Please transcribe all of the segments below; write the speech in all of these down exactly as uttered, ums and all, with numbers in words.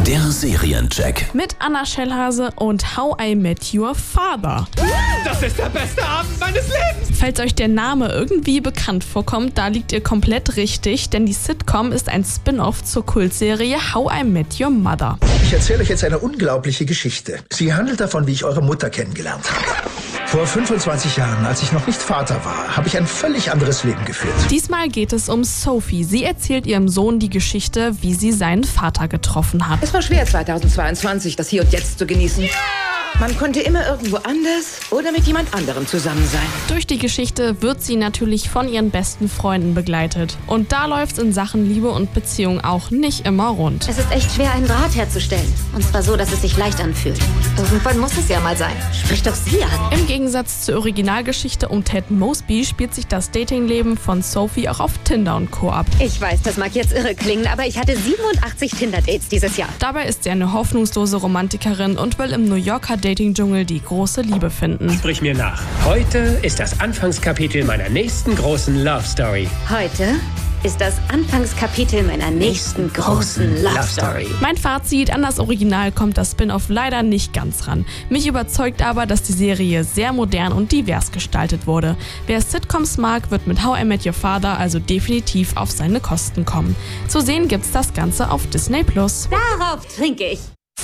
Der Seriencheck. Mit Anna Schellhase und How I Met Your Father. Das ist der beste Abend meines Lebens! Falls euch der Name irgendwie bekannt vorkommt, da liegt ihr komplett richtig, denn die Sitcom ist ein Spin-off zur Kultserie How I Met Your Mother. Ich erzähle euch jetzt eine unglaubliche Geschichte. Sie handelt davon, wie ich eure Mutter kennengelernt habe. Vor fünfundzwanzig Jahren, als ich noch nicht Vater war, habe ich ein völlig anderes Leben geführt. Diesmal geht es um Sophie. Sie erzählt ihrem Sohn die Geschichte, wie sie seinen Vater getroffen hat. Es war schwer, zweitausendzweiundzwanzig das Hier und Jetzt zu genießen. Ja! Man konnte immer irgendwo anders oder mit jemand anderem zusammen sein. Durch die Geschichte wird sie natürlich von ihren besten Freunden begleitet. Und da läuft's in Sachen Liebe und Beziehung auch nicht immer rund. Es ist echt schwer, einen Draht herzustellen. Und zwar so, dass es sich leicht anfühlt. Irgendwann muss es ja mal sein. Sprich doch sie an. Im Gegensatz zur Originalgeschichte um Ted Mosby spielt sich das Datingleben von Sophie auch auf Tinder und Co. ab. Ich weiß, das mag jetzt irre klingen, aber ich hatte siebenundachtzig Tinder-Dates dieses Jahr. Dabei ist sie eine hoffnungslose Romantikerin und will im New Yorker Dating-Dschungel die große Liebe finden. Sprich mir nach. Heute ist das Anfangskapitel meiner nächsten großen Love Story. Heute ist das Anfangskapitel meiner nächsten großen Love Story. Mein Fazit: An das Original kommt das Spin-off leider nicht ganz ran. Mich überzeugt aber, dass die Serie sehr modern und divers gestaltet wurde. Wer Sitcoms mag, wird mit How I Met Your Father also definitiv auf seine Kosten kommen. Zu sehen gibt's das Ganze auf Disney Plus. Darauf trinke ich.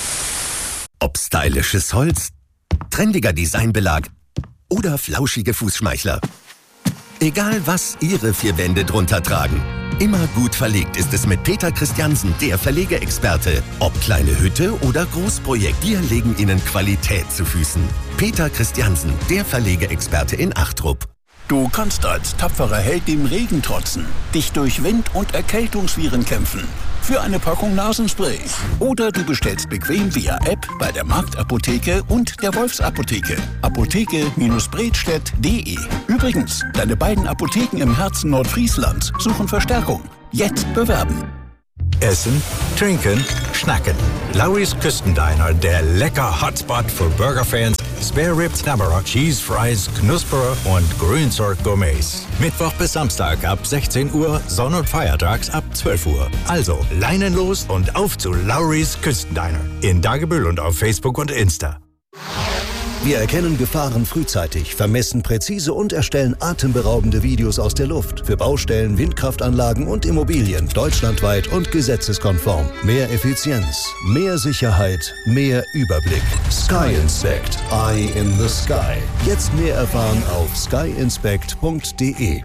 Ob stylisches Holz, trendiger Designbelag oder flauschige Fußschmeichler. Egal was Ihre vier Wände drunter tragen, immer gut verlegt ist es mit Peter Christiansen, der Verlegeexperte. Ob kleine Hütte oder Großprojekt, wir legen Ihnen Qualität zu Füßen. Peter Christiansen, der Verlegeexperte in Achtrup. Du kannst als tapferer Held dem Regen trotzen, dich durch Wind- und Erkältungsviren kämpfen. Für eine Packung Nasenspray. Oder du bestellst bequem via App bei der Marktapotheke und der Wolfsapotheke. Apotheke Bredstedt punkt de. Übrigens, deine beiden Apotheken im Herzen Nordfrieslands suchen Verstärkung. Jetzt bewerben. Essen, trinken, schnacken. Lawry's Küstendiner, der lecker Hotspot für Burgerfans, Spare Ribs, Knabberer, Cheese Fries, Knusperer und Grünzeug Gourmets. Mittwoch bis Samstag ab sechzehn Uhr, Sonn- und Feiertags ab zwölf Uhr. Also Leinen los und auf zu Lawry's Küstendiner in Dagebüll und auf Facebook und Insta. Wir erkennen Gefahren frühzeitig, vermessen präzise und erstellen atemberaubende Videos aus der Luft. Für Baustellen, Windkraftanlagen und Immobilien. Deutschlandweit und gesetzeskonform. Mehr Effizienz, mehr Sicherheit, mehr Überblick. Sky Inspect. Eye in the Sky. Jetzt mehr erfahren auf sky inspect punkt de.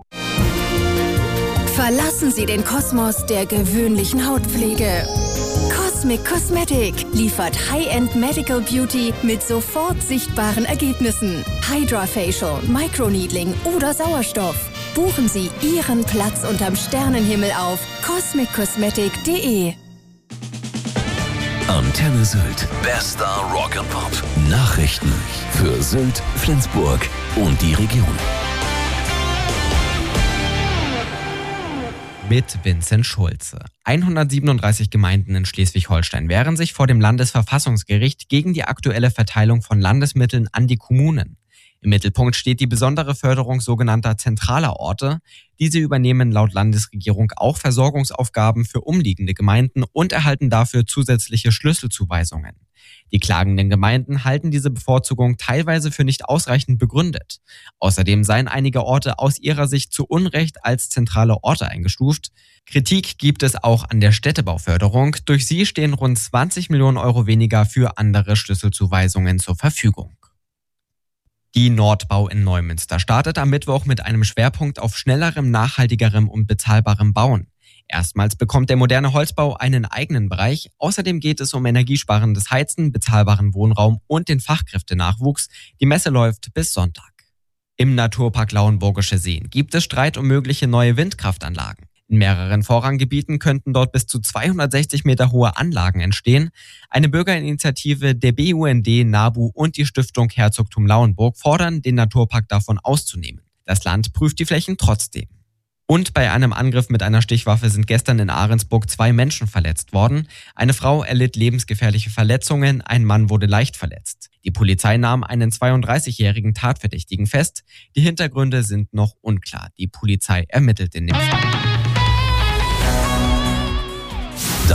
Verlassen Sie den Kosmos der gewöhnlichen Hautpflege. Cosmic Cosmetic liefert High-End Medical Beauty mit sofort sichtbaren Ergebnissen. Hydra-Facial, Microneedling oder Sauerstoff. Buchen Sie Ihren Platz unterm Sternenhimmel auf cosmic cosmetic punkt de. Antenne Sylt. Bester Rock'n'Pop. Nachrichten für Sylt, Flensburg und die Region. Mit Vincent Schulze. hundertsiebenunddreißig Gemeinden in Schleswig-Holstein wehren sich vor dem Landesverfassungsgericht gegen die aktuelle Verteilung von Landesmitteln an die Kommunen. Im Mittelpunkt steht die besondere Förderung sogenannter zentraler Orte. Diese übernehmen laut Landesregierung auch Versorgungsaufgaben für umliegende Gemeinden und erhalten dafür zusätzliche Schlüsselzuweisungen. Die klagenden Gemeinden halten diese Bevorzugung teilweise für nicht ausreichend begründet. Außerdem seien einige Orte aus ihrer Sicht zu Unrecht als zentrale Orte eingestuft. Kritik gibt es auch an der Städtebauförderung. Durch sie stehen rund zwanzig Millionen Euro weniger für andere Schlüsselzuweisungen zur Verfügung. Die Nordbau in Neumünster startet am Mittwoch mit einem Schwerpunkt auf schnellerem, nachhaltigerem und bezahlbarem Bauen. Erstmals bekommt der moderne Holzbau einen eigenen Bereich. Außerdem geht es um energiesparendes Heizen, bezahlbaren Wohnraum und den Fachkräftenachwuchs. Die Messe läuft bis Sonntag. Im Naturpark Lauenburgische Seen gibt es Streit um mögliche neue Windkraftanlagen. In mehreren Vorranggebieten könnten dort bis zu zweihundertsechzig Meter hohe Anlagen entstehen. Eine Bürgerinitiative, der B U N D, NABU und die Stiftung Herzogtum Lauenburg fordern, den Naturpark davon auszunehmen. Das Land prüft die Flächen trotzdem. Und bei einem Angriff mit einer Stichwaffe sind gestern in Ahrensburg zwei Menschen verletzt worden. Eine Frau erlitt lebensgefährliche Verletzungen, ein Mann wurde leicht verletzt. Die Polizei nahm einen zweiunddreißigjährigen Tatverdächtigen fest. Die Hintergründe sind noch unklar. Die Polizei ermittelt in dem Fall.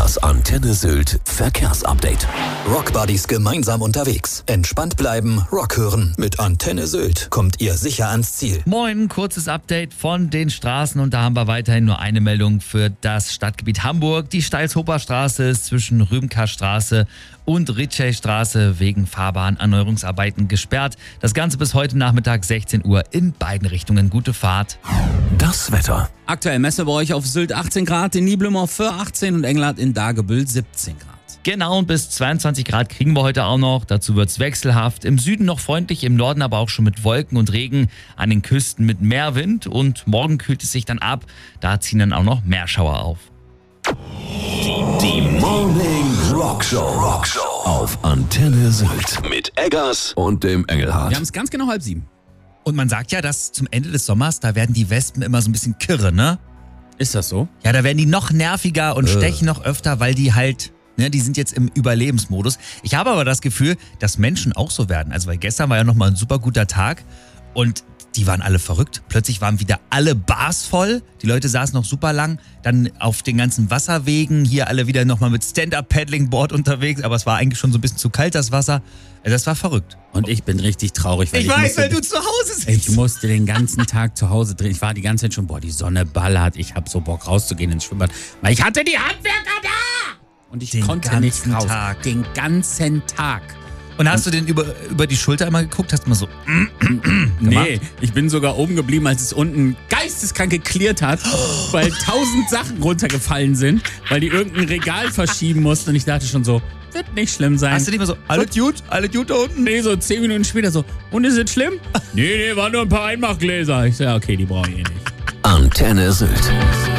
Das Antenne Sylt Verkehrsupdate. Rockbuddies gemeinsam unterwegs. Entspannt bleiben, Rock hören. Mit Antenne Sylt kommt ihr sicher ans Ziel. Moin, kurzes Update von den Straßen und da haben wir weiterhin nur eine Meldung für das Stadtgebiet Hamburg. Die Steilshofer Straße ist zwischen Rümker-Straße und Ritschey-Straße wegen Fahrbahnerneuerungsarbeiten gesperrt. Das Ganze bis heute Nachmittag sechzehn Uhr in beiden Richtungen. Gute Fahrt. Das Wetter. Aktuell Messe bei euch auf Sylt achtzehn Grad, in Niblum auf Föhr achtzehn und Englert in Dagebüll siebzehn Grad. Genau, und bis zweiundzwanzig Grad kriegen wir heute auch noch. Dazu wird's wechselhaft. Im Süden noch freundlich, im Norden aber auch schon mit Wolken und Regen. An den Küsten mit mehr Wind und morgen kühlt es sich dann ab. Da ziehen dann auch noch Meerschauer auf. Die Morning Rock Show. Rock Show auf Antenne Sylt mit Eggers und dem Engelhardt. Wir haben es ganz genau halb sieben. Und man sagt ja, dass zum Ende des Sommers, da werden die Wespen immer so ein bisschen kirre, ne? Ist das so? Ja, da werden die noch nerviger und äh. stechen noch öfter, weil die halt, ne, die sind jetzt im Überlebensmodus. Ich habe aber das Gefühl, dass Menschen auch so werden. Also weil gestern war ja nochmal ein super guter Tag und die waren alle verrückt. Plötzlich waren wieder alle Bars voll. Die Leute saßen noch super lang. Dann auf den ganzen Wasserwegen hier alle wieder nochmal mit Stand-Up-Paddling-Board unterwegs. Aber es war eigentlich schon so ein bisschen zu kalt, das Wasser. Also das war verrückt. Und ich bin richtig traurig. Weil ich, ich weiß, musste, weil du zu Hause sitzt. Ich musste den ganzen Tag zu Hause drehen. Ich war die ganze Zeit schon, boah, die Sonne ballert. Ich habe so Bock rauszugehen ins Schwimmbad. Weil ich hatte die Handwerker da! Und ich den konnte nicht raus. Tag. Den ganzen Tag. Und hast du den über, über die Schulter einmal geguckt? Hast du mal so nee, ich bin sogar oben geblieben, als es unten geisteskrank geklärt hat, weil tausend Sachen runtergefallen sind, weil die irgendein Regal verschieben mussten. Und ich dachte schon so, wird nicht schlimm sein. Hast du nicht mal so, alle gut, alle gut da unten? Nee, so zehn Minuten später so, und ist es schlimm? nee, nee, waren nur ein paar Einmachgläser. Ich so, ja, okay, die brauche ich eh nicht. Antenne Sylt.